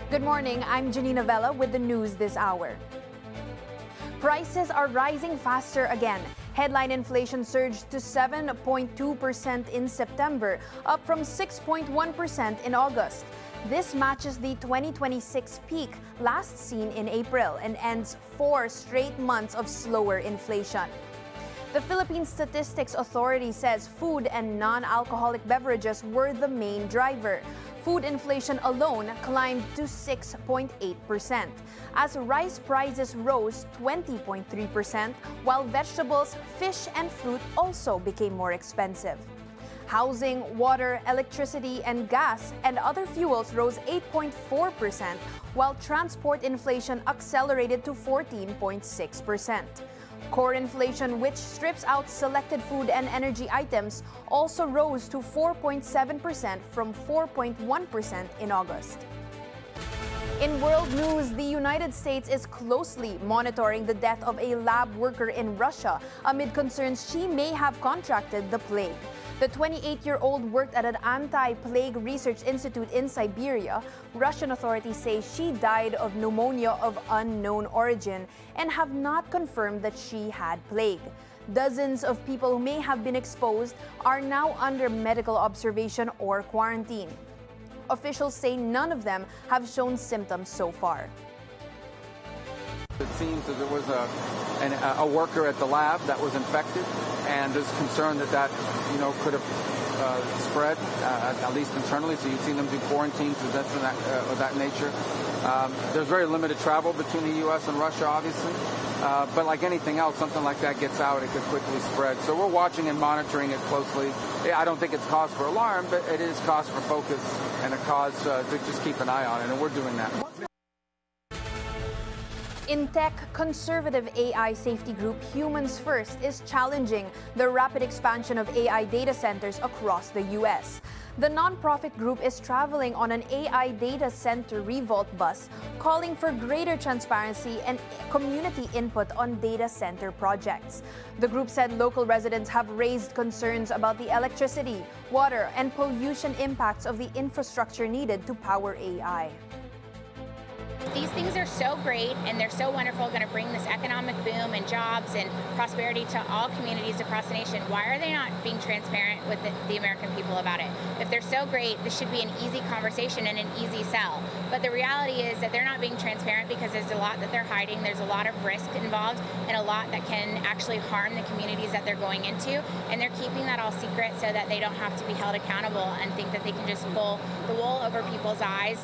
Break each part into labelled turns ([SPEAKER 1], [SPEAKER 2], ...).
[SPEAKER 1] Good morning, I'm Janina Vela with the news this hour. Prices are rising faster again. Headline inflation surged to 7.2% in September, up from 6.1% in August. This matches the 2026 peak last seen in April and ends 4 straight months of slower inflation. The Philippine Statistics Authority says food and non-alcoholic beverages were the main driver. Food inflation alone climbed to 6.8%, as rice prices rose 20.3%, while vegetables, fish, and fruit also became more expensive. Housing, water, electricity, and gas and other fuels rose 8.4%, while transport inflation accelerated to 14.6%. Core inflation, which strips out selected food and energy items, also rose to 4.7% from 4.1% in August. In world news, the United States is closely monitoring the death of a lab worker in Russia amid concerns she may have contracted the plague. The 28-year-old worked at an anti-plague research institute in Siberia. Russian authorities say she died of pneumonia of unknown origin and have not confirmed that she had plague. Dozens of people who may have been exposed are now under medical observation or quarantine. Officials say none of them have shown symptoms so far.
[SPEAKER 2] It seems that there was a worker at the lab that was infected, and there's concern that could have spread, at least internally. So you've seen them do quarantines of that nature. There's very limited travel between the U.S. and Russia, obviously. But like anything else, something like that gets out, it could quickly spread. So we're watching and monitoring it closely. I don't think it's cause for alarm, but it is cause for focus and a cause to just keep an eye on it, and we're doing that.
[SPEAKER 1] In tech, conservative AI safety group Humans First is challenging the rapid expansion of AI data centers across the U.S. The nonprofit group is traveling on an AI data center revolt bus, calling for greater transparency and community input on data center projects. The group said local residents have raised concerns about the electricity, water, and pollution impacts of the infrastructure needed to power AI.
[SPEAKER 3] These things are so great and they're so wonderful, going to bring this economic boom and jobs and prosperity to all communities across the nation. Why are they not being transparent with the American people about it? If they're so great, this should be an easy conversation and an easy sell. But the reality is that they're not being transparent because there's a lot that they're hiding. There's a lot of risk involved and a lot that can actually harm the communities that they're going into. And they're keeping that all secret so that they don't have to be held accountable and think that they can just pull the wool over people's eyes.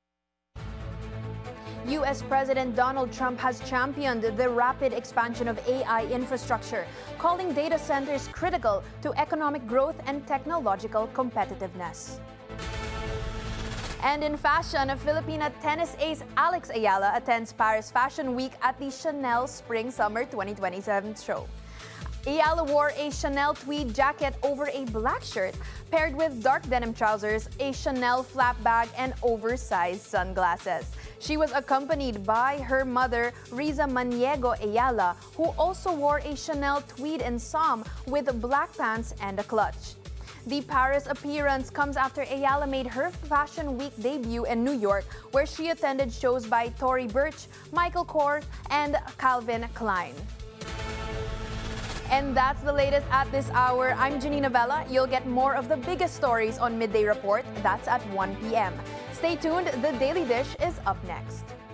[SPEAKER 1] U.S. President Donald Trump has championed the rapid expansion of AI infrastructure, calling data centers critical to economic growth and technological competitiveness. And in fashion, a Filipina tennis ace Alex Ayala attends Paris Fashion Week at the Chanel Spring-Summer 2027 show. Ayala wore a Chanel tweed jacket over a black shirt, paired with dark denim trousers, a Chanel flap bag, and oversized sunglasses. She was accompanied by her mother, Riza Maniego Ayala, who also wore a Chanel tweed ensemble with black pants and a clutch. The Paris appearance comes after Ayala made her Fashion Week debut in New York, where she attended shows by Tory Burch, Michael Kors, and Calvin Klein. And that's the latest at this hour. I'm Janina Vela. You'll get more of the biggest stories on Midday Report. That's at 1 p.m. Stay tuned. The Daily Dish is up next.